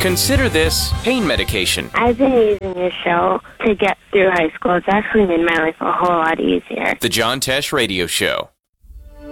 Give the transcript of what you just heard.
Consider this pain medication. I've been using your show to get through high school. It's actually made my life a whole lot easier. The John Tesh Radio Show.